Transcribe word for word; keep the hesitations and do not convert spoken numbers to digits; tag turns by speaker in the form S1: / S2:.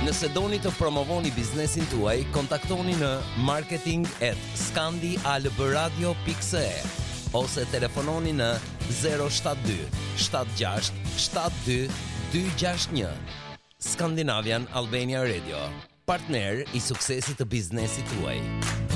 S1: Nëse doni të promovoni biznesin tuaj, kontaktoni në marketing at scandialbradio dot c e ose telefononi në zero shtat dy shtat gjasht shtat dy dy gjasht një. Scandinavian Albania Radio, partner i suksesit të biznesit tuaj.